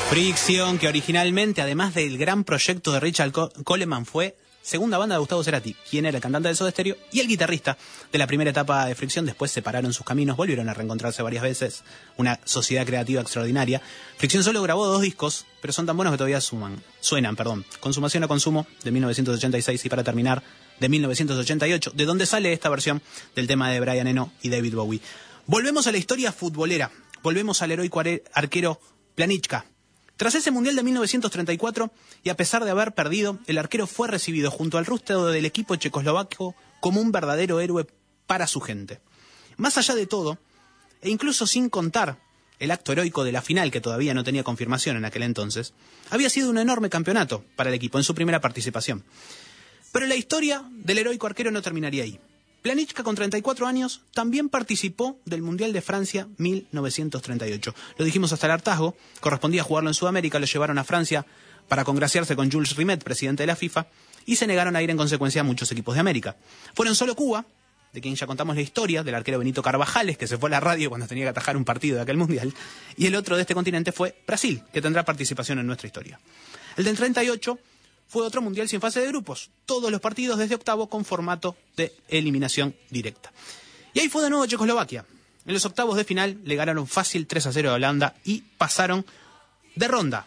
Fricción, que originalmente, además del gran proyecto de Richard Coleman, fue segunda banda de Gustavo Cerati, quien era el cantante de Soda Stereo y el guitarrista de la primera etapa de Fricción. Después separaron sus caminos, volvieron a reencontrarse varias veces, una sociedad creativa extraordinaria. Fricción solo grabó 2 discos, pero son tan buenos que todavía suenan. Consumación a Consumo, de 1986, y para terminar, de 1988, de donde sale esta versión del tema de Brian Eno y David Bowie. Volvemos a la historia futbolera, volvemos al heroico arquero Planička. Tras ese Mundial de 1934, y a pesar de haber perdido, el arquero fue recibido junto al resto del equipo checoslovaco como un verdadero héroe para su gente. Más allá de todo, e incluso sin contar el acto heroico de la final, que todavía no tenía confirmación en aquel entonces, había sido un enorme campeonato para el equipo en su primera participación. Pero la historia del heroico arquero no terminaría ahí. Planička, con 34 años, también participó del Mundial de Francia 1938. Lo dijimos hasta el hartazgo, correspondía jugarlo en Sudamérica, lo llevaron a Francia para congraciarse con Jules Rimet, presidente de la FIFA, y se negaron a ir en consecuencia a muchos equipos de América. Fueron solo Cuba, de quien ya contamos la historia, del arquero Benito Carvajales, que se fue a la radio cuando tenía que atajar un partido de aquel Mundial, y el otro de este continente fue Brasil, que tendrá participación en nuestra historia. El del 38 fue otro mundial sin fase de grupos, todos los partidos desde octavo con formato de eliminación directa. Y ahí fue de nuevo Checoslovaquia. En los octavos de final le ganaron fácil 3-0 a Holanda y pasaron de ronda.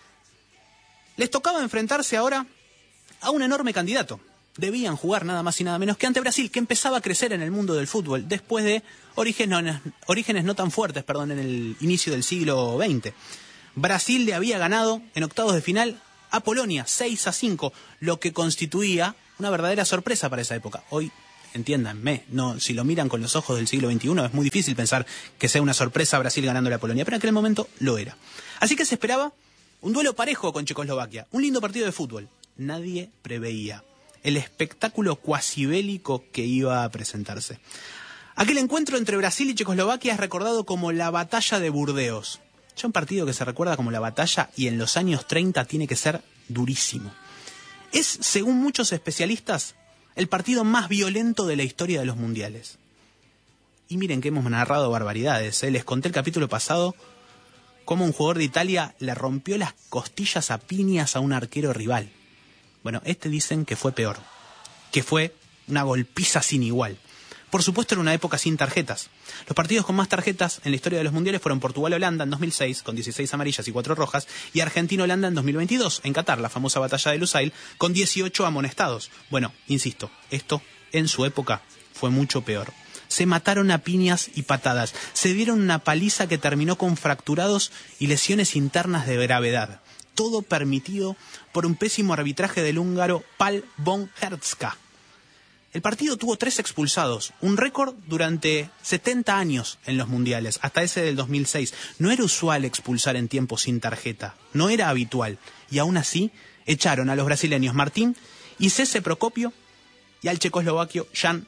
Les tocaba enfrentarse ahora a un enorme candidato. Debían jugar nada más y nada menos que ante Brasil, que empezaba a crecer en el mundo del fútbol después de orígenes no tan fuertes, en el inicio del siglo XX. Brasil le había ganado en octavos de final a Polonia 6-5, lo que constituía una verdadera sorpresa para esa época. Hoy, entiéndanme, si lo miran con los ojos del siglo XXI, es muy difícil pensar que sea una sorpresa Brasil ganándole a Polonia, pero en aquel momento lo era. Así que se esperaba un duelo parejo con Checoslovaquia, un lindo partido de fútbol. Nadie preveía el espectáculo cuasibélico que iba a presentarse. Aquel encuentro entre Brasil y Checoslovaquia es recordado como la Batalla de Burdeos. Ya un partido que se recuerda como la batalla y en los años 30 tiene que ser durísimo. Es, según muchos especialistas, el partido más violento de la historia de los mundiales. Y miren que hemos narrado barbaridades, Les conté el capítulo pasado cómo un jugador de Italia le rompió las costillas a piñas a un arquero rival. Bueno, dicen que fue peor, que fue una golpiza sin igual. Por supuesto, era una época sin tarjetas. Los partidos con más tarjetas en la historia de los mundiales fueron Portugal-Holanda en 2006, con 16 amarillas y 4 rojas, y Argentina-Holanda en 2022, en Qatar, la famosa batalla de Lusail, con 18 amonestados. Bueno, insisto, esto en su época fue mucho peor. Se mataron a piñas y patadas, se dieron una paliza que terminó con fracturados y lesiones internas de gravedad. Todo permitido por un pésimo arbitraje del húngaro Pál von Hertzka. El partido tuvo 3 expulsados, un récord durante 70 años en los mundiales, hasta ese del 2006. No era usual expulsar en tiempo sin tarjeta, no era habitual. Y aún así, echaron a los brasileños Martín y Cese Procopio y al checoslovaco Jan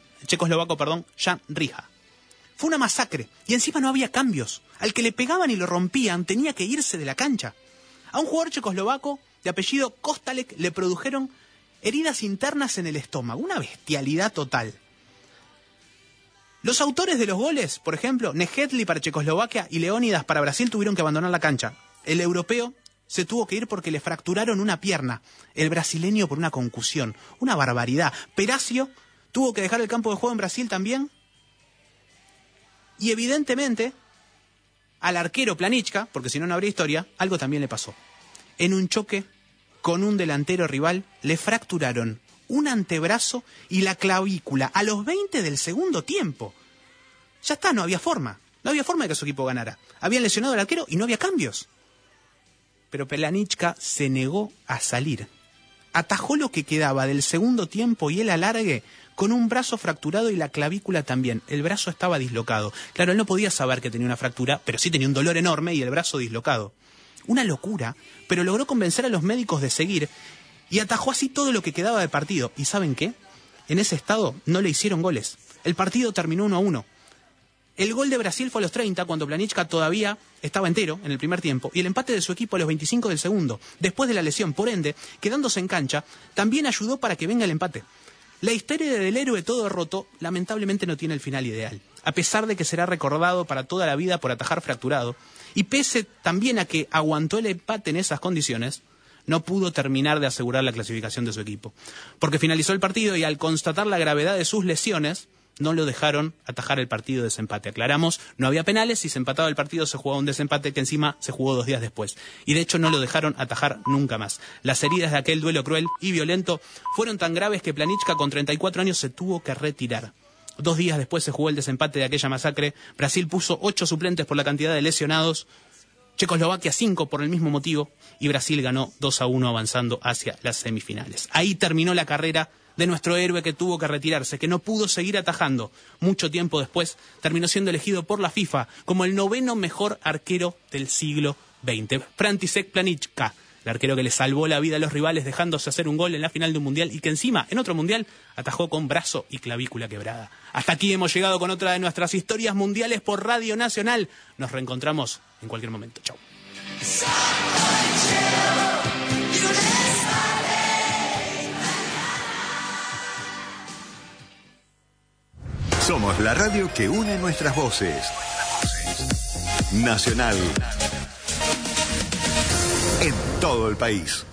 Rija. Fue una masacre, y encima no había cambios. Al que le pegaban y lo rompían tenía que irse de la cancha. A un jugador checoslovaco de apellido Kostalek le produjeron heridas internas en el estómago, una bestialidad total. Los autores de los goles, por ejemplo, Nejedli para Checoslovaquia y Leónidas para Brasil, tuvieron que abandonar la cancha. El europeo se tuvo que ir porque le fracturaron una pierna, el brasileño por una concusión, una barbaridad. Peracio tuvo que dejar el campo de juego en Brasil también. Y evidentemente, al arquero Planička, porque si no, no habría historia, algo también le pasó. En un choque con un delantero rival, le fracturaron un antebrazo y la clavícula a los 20 del segundo tiempo. Ya está, no había forma de que su equipo ganara. Habían lesionado al arquero y no había cambios. Pero Planička se negó a salir. Atajó lo que quedaba del segundo tiempo y el alargue con un brazo fracturado y la clavícula también. El brazo estaba dislocado. Claro, él no podía saber que tenía una fractura, pero sí tenía un dolor enorme y el brazo dislocado. Una locura, pero logró convencer a los médicos de seguir y atajó así todo lo que quedaba de partido. ¿Y saben qué? En ese estado no le hicieron goles. El partido terminó 1-1. El gol de Brasil fue a los 30, cuando Planička todavía estaba entero en el primer tiempo, y el empate de su equipo a los 25 del segundo, después de la lesión. Por ende, quedándose en cancha, también ayudó para que venga el empate. La historia del héroe todo roto lamentablemente no tiene el final ideal, a pesar de que será recordado para toda la vida por atajar fracturado, Y pese también a que aguantó el empate en esas condiciones, no pudo terminar de asegurar la clasificación de su equipo. Porque finalizó el partido y al constatar la gravedad de sus lesiones, no lo dejaron atajar el partido de desempate. Aclaramos, no había penales, si se empataba el partido se jugaba un desempate que encima se jugó 2 días después. Y de hecho no lo dejaron atajar nunca más. Las heridas de aquel duelo cruel y violento fueron tan graves que Planička con 34 años se tuvo que retirar. 2 días después se jugó el desempate de aquella masacre. Brasil puso 8 suplentes por la cantidad de lesionados. Checoslovaquia 5 por el mismo motivo y Brasil ganó 2-1 avanzando hacia las semifinales. Ahí terminó la carrera de nuestro héroe que tuvo que retirarse, que no pudo seguir atajando. Mucho tiempo después terminó siendo elegido por la FIFA como el 9º mejor arquero del siglo XX. František Planička, el arquero que le salvó la vida a los rivales dejándose hacer un gol en la final de un mundial y que encima en otro mundial atajó con brazo y clavícula quebrada. Hasta aquí hemos llegado con otra de nuestras historias mundiales por Radio Nacional. Nos reencontramos en cualquier momento. Chau. Somos la radio que une nuestras voces. Nacional. En todo el país.